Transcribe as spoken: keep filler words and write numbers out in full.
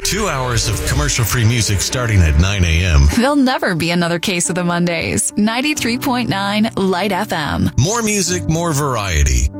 Two hours of commercial-free music starting at nine a.m. There'll never be another Case of the Mondays. ninety-three point nine Light F M. More music, more variety.